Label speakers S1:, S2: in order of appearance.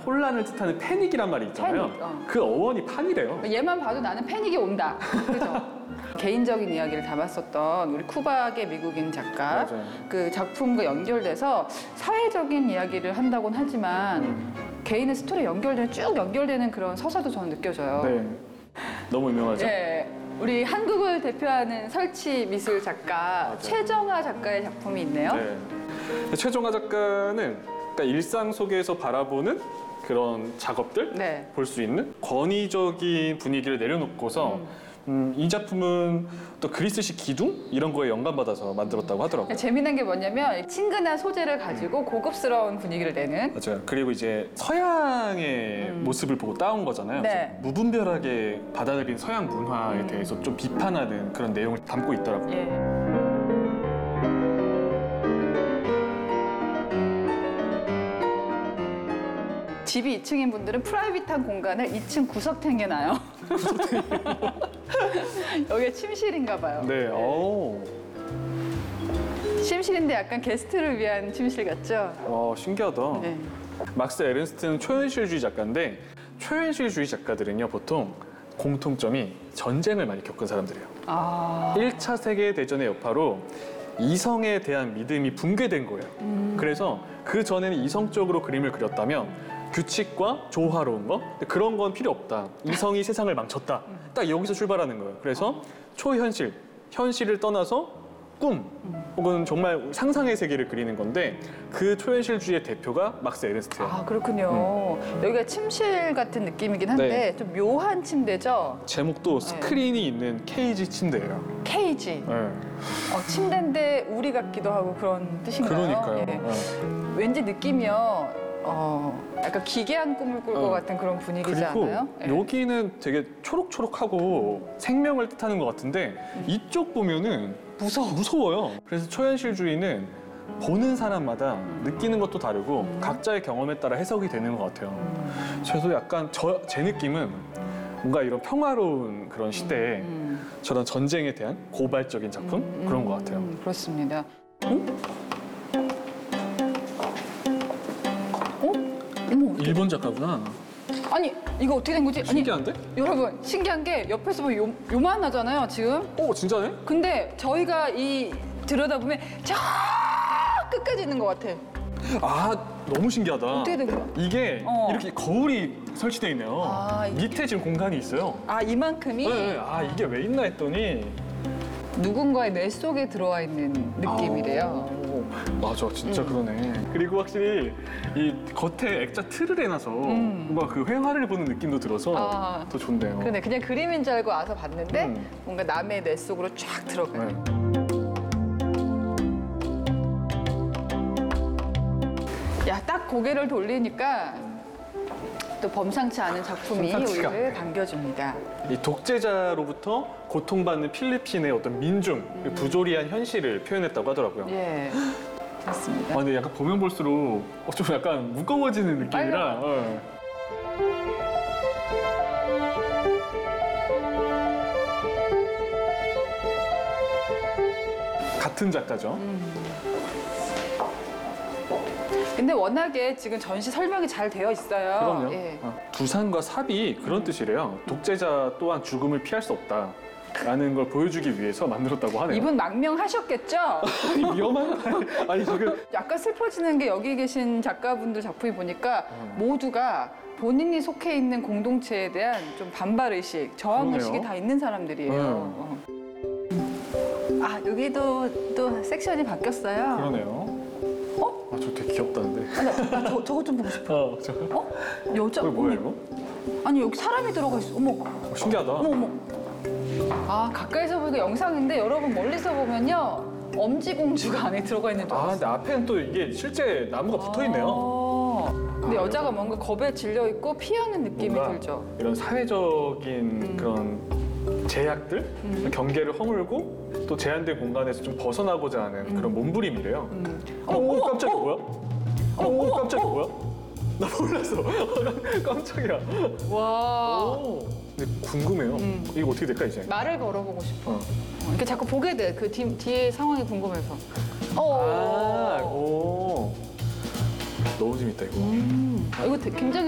S1: 혼란을 뜻하는 패닉이란 말이 있잖아요.
S2: 패닉,
S1: 그 어원이 판이래요.
S2: 얘만 봐도 나는 패닉이 온다. 그죠? 개인적인 이야기를 담았었던 우리 쿠박의 미국인 작가
S1: 맞아요.
S2: 그 작품과 연결돼서 사회적인 이야기를 한다곤 하지만 개인의 스토리에 쭉 연결되는 그런 서사도 저는 느껴져요.
S1: 네. 너무 유명하죠?
S2: 예, 우리 한국을 대표하는 설치 미술 작가
S1: 맞아요.
S2: 최정화 작가의 작품이 있네요.
S1: 네. 최정화 작가는 그러니까 일상 속에서 바라보는 그런 작업들
S2: 네.
S1: 볼 수 있는 권위적인 분위기를 내려놓고서 이 작품은 또 그리스식 기둥 이런 거에 영감받아서 만들었다고 하더라고요.
S2: 재미난 게 뭐냐면 친근한 소재를 가지고 고급스러운 분위기를 내는.
S1: 맞아요. 그리고 이제 서양의 모습을 보고 따온 거잖아요.
S2: 네.
S1: 그래서 무분별하게 받아들인 서양 문화에 대해서 좀 비판하는 그런 내용을 담고 있더라고요.
S2: 예. 집이 2층인 분들은 프라이빗한 공간을 2층 구석탱이에 놔요. 여기가 침실인가 봐요.
S1: 네.
S2: 침실인데 약간 게스트를 위한 침실 같죠?
S1: 신기하다.
S2: 네.
S1: 막스 에른스트는 초현실주의 작가인데 초현실주의 작가들은요 보통 공통점이 전쟁을 많이 겪은 사람들이에요. 1차 세계대전의 여파로 이성에 대한 믿음이 붕괴된 거예요. 그래서 그 전에는 이성적으로 그림을 그렸다면 규칙과 조화로운 거 그런 건 필요 없다. 이성이 세상을 망쳤다. 딱 여기서 출발하는 거예요. 그래서 초현실, 현실을 떠나서 꿈 혹은 정말 상상의 세계를 그리는 건데 그 초현실주의의 대표가 막스 에른스트예요.
S2: 아, 그렇군요. 여기가 침실 같은 느낌이긴 한데
S1: 네.
S2: 좀 묘한 침대죠?
S1: 제목도 스크린이 있는 케이지 침대예요.
S2: 케이지.
S1: 네.
S2: 침대인데 우리 같기도 하고 그런 뜻인가요?
S1: 그러니까요.
S2: 예.
S1: 네.
S2: 왠지 느낌이요. 약간 기괴한 꿈을 꿀 것 같은 그런 분위기지
S1: 그리고
S2: 않아요? 예.
S1: 여기는 되게 초록초록하고 생명을 뜻하는 것 같은데 이쪽 보면은 무서워요. 그래서 초현실주의는 보는 사람마다 느끼는 것도 다르고 각자의 경험에 따라 해석이 되는 것 같아요. 저도 약간 제 느낌은 뭔가 이런 평화로운 그런 시대에 저런 전쟁에 대한 고발적인 작품 그런 것 같아요.
S2: 그렇습니다. 어머,
S1: 일본 작가구나.
S2: 아니 이거 어떻게 된 거지?
S1: 신기한데?
S2: 아니, 여러분 신기한 게 옆에서 보면 요만하잖아요 지금.
S1: 진짜네?
S2: 근데 저희가 들여다보면 저 끝까지 있는 것 같아.
S1: 너무 신기하다.
S2: 어떻게 된 거야?
S1: 이게 이렇게 거울이 설치되어 있네요.
S2: 이게-
S1: 밑에 지금 공간이 있어요.
S2: 이만큼이
S1: 네, 이게 왜 있나 했더니
S2: 누군가의 뇌 속에 들어와 있는 느낌이래요.
S1: 맞아, 진짜 그러네. 그리고 확실히 이 겉에 액자 틀을 해놔서 뭔가 그 회화를 보는 느낌도 들어서 더 좋네요.
S2: 그런데 그냥 그림인 줄 알고 와서 봤는데 뭔가 남의 뇌 속으로 쫙 들어가요.
S1: 네.
S2: 딱 고개를 돌리니까 또 범상치 않은 작품이
S1: 범상치가
S2: 우리를
S1: 않네.
S2: 반겨줍니다.
S1: 이 독재자로부터 고통받는 필리핀의 어떤 민중, 그 부조리한 현실을 표현했다고 하더라고요.
S2: 예, 맞습니다.
S1: 근데 약간 보면 볼수록 좀 약간 무거워지는 느낌이라. 같은 작가죠.
S2: 근데 워낙에 지금 전시 설명이 잘 되어 있어요.
S1: 그럼요.
S2: 예.
S1: 두산과 삽이 그런 뜻이래요. 독재자 또한 죽음을 피할 수 없다. 라는 걸 보여주기 위해서 만들었다고 하네요.
S2: 이분 망명하셨겠죠?
S1: 위험한? 아니 지금
S2: 약간 슬퍼지는 게 여기 계신 작가분들 작품이 보니까 모두가 본인이 속해 있는 공동체에 대한 좀 반발의식, 저항의식이
S1: 그러네요.
S2: 다 있는 사람들이에요. 여기도 또 섹션이 바뀌었어요.
S1: 그러네요. 저 되게 귀엽다는데.
S2: 나 저거 좀 보고 싶어.
S1: 저거.
S2: 여자?
S1: 이거 뭐야 이거?
S2: 아니 여기 사람이 들어가 있어. 어머.
S1: 신기하다.
S2: 어머. 가까이서 보니까 영상인데 여러분 멀리서 보면요. 엄지공주가 안에 들어가 있는 줄 알았어요.
S1: 근데 앞에는 또 이게 실제 나무가 붙어 있네요.
S2: 근데 여자가 뭔가 겁에 질려 있고 피하는 느낌이
S1: 뭔가
S2: 들죠.
S1: 이런 사회적인 그런 제약들, 경계를 허물고 또 제한된 공간에서 좀 벗어나고자 하는 그런 몸부림이래요. 깜짝이야, 뭐야? 깜짝이야, 뭐야? 나 몰랐어. 깜짝이야.
S2: 와.
S1: 근데 궁금해요. 이거 어떻게 될까 이제?
S2: 말을 걸어보고 싶어. 이렇게 자꾸 보게 돼. 그 뒤에 상황이 궁금해서.
S1: 너무 재밌다 이거.
S2: 이거 굉장히